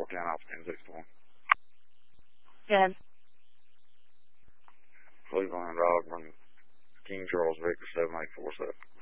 410 Alpha 1061. Good. Cleveland Dogman, King Charles Victor 7847.